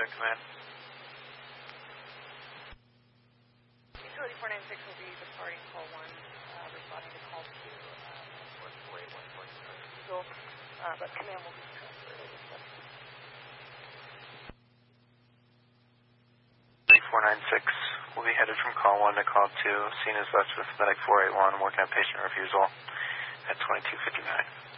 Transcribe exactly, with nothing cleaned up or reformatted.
command. Utility four nine six will be departing call one, uh, responding to call two, uh, four eight one four Eagle, uh, but command will be transferred over to four nine six will be headed from call one to call two. Scene is left with medic four eight one working on patient refusal at twenty-two fifty-nine.